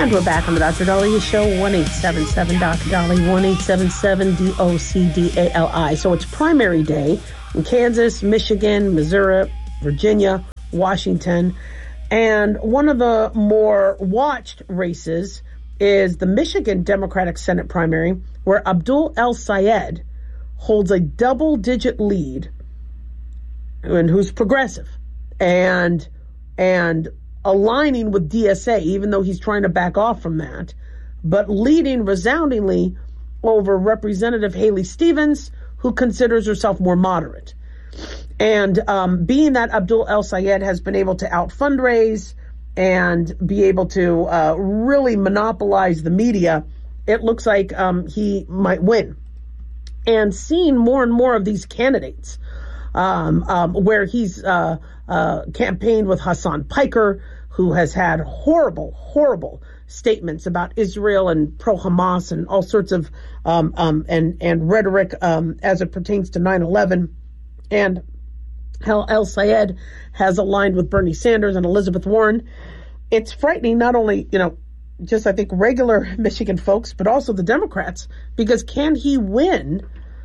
And we're back on the Dr. Daliah Show, 1-877 Dr. Dolly, 1-877 DOCDALI. So it's primary day in Kansas, Michigan, Missouri, Virginia, Washington. And one of the more watched races is the Michigan Democratic Senate primary, where Abdul El-Sayed holds a double-digit lead, and who's progressive, and aligning with DSA, even though he's trying to back off from that, but leading resoundingly over Representative Haley Stevens, who considers herself more moderate. And being that Abdul El-Sayed has been able to out-fundraise and be able to really monopolize the media, it looks like he might win. And seeing more and more of these candidates, where he's campaigned with Hassan Piker, who has had horrible statements about Israel and pro-Hamas and all sorts of and rhetoric as it pertains to 9/11. And El-Sayed has aligned with Bernie Sanders and Elizabeth Warren. It's frightening, not only, just I think regular Michigan folks, but also the Democrats, because can he win,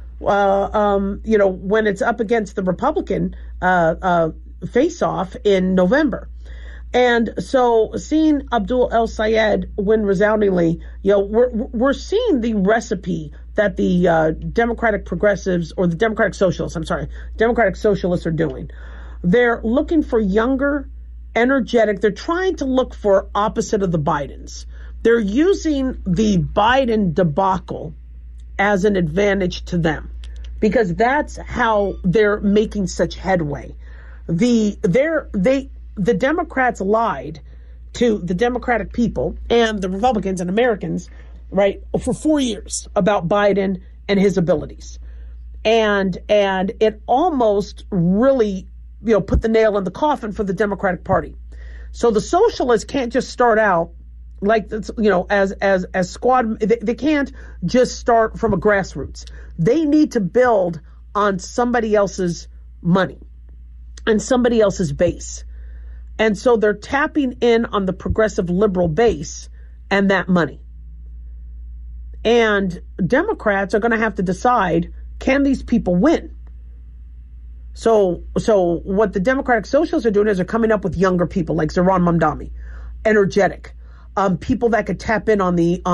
when it's up against the Republican face-off in November? And so seeing Abdul El-Sayed win resoundingly, we're seeing the recipe that the Democratic progressives, or the Democratic Socialists are doing. They're looking for younger, energetic. They're trying to look for opposite of the Bidens. They're using the Biden debacle as an advantage to them, because that's how they're making such headway. The Democrats lied to the Democratic people and the Republicans and Americans, right, for 4 years about Biden and his abilities. And it almost really, put the nail in the coffin for the Democratic Party. So the socialists can't just start out like, as squad. They can't just start from a grassroots. They need to build on somebody else's money and somebody else's base. And so they're tapping in on the progressive liberal base and that money. And Democrats are going to have to decide, can these people win? So what the Democratic Socialists are doing is they're coming up with younger people like Zohran Mamdani, energetic, people that could tap in on the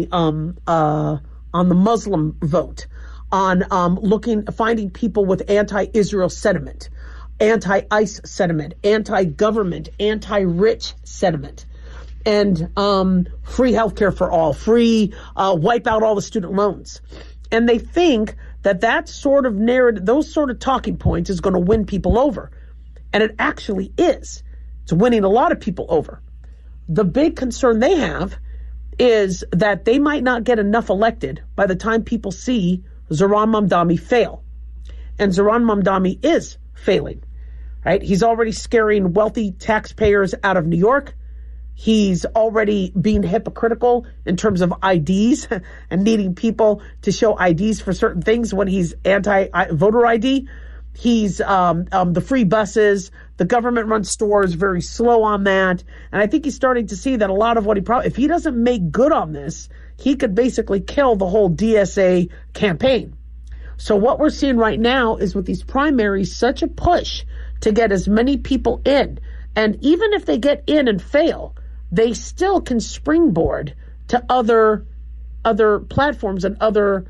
Muslim vote, on finding people with anti-Israel sentiment, anti-ICE sentiment, anti-government, anti-rich sentiment, and free healthcare for all, free, wipe out all the student loans. And they think that sort of narrative, those sort of talking points is going to win people over. And it actually is. It's winning a lot of people over. The big concern they have is that they might not get enough elected by the time people see Zohran Mamdani fail. And Zohran Mamdani is failing, right? He's already scaring wealthy taxpayers out of New York. He's already being hypocritical in terms of IDs and needing people to show IDs for certain things when he's anti-voter ID. He's the free buses, the government-run stores, very slow on that. And I think he's starting to see that a lot of what if he doesn't make good on this, he could basically kill the whole DSA campaign. So what we're seeing right now is with these primaries, such a push to get as many people in. And even if they get in and fail, they still can springboard to other platforms and other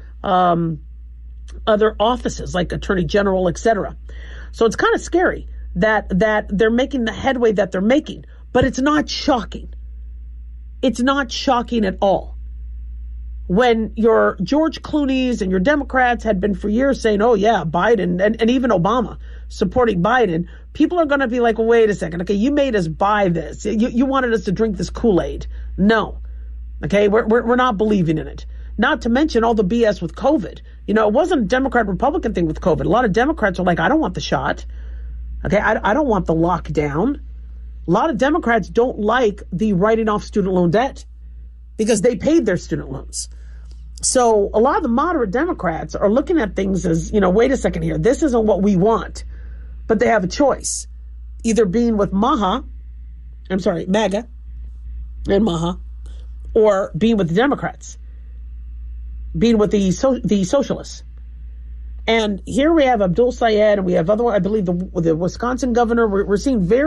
offices like Attorney General, etc. So it's kind of scary that they're making the headway that they're making, but it's not shocking. It's not shocking at all. When your George Clooney's and your Democrats had been for years saying, oh yeah, Biden, and even Obama supporting Biden, people are going to be like, well, wait a second. Okay, you made us buy this. You wanted us to drink this Kool-Aid. No. Okay, we're not believing in it. Not to mention all the BS with COVID. It wasn't a Democrat-Republican thing with COVID. A lot of Democrats are like, I don't want the shot. Okay, I don't want the lockdown. A lot of Democrats don't like the writing off student loan debt because they paid their student loans. So a lot of the moderate Democrats are looking at things as, wait a second here. This isn't what we want. But they have a choice. Either being with MAGA and MAHA, or being with the Democrats, being with the socialists. And here we have Abdul Sayed, and we have other, I believe the Wisconsin governor. We're seeing very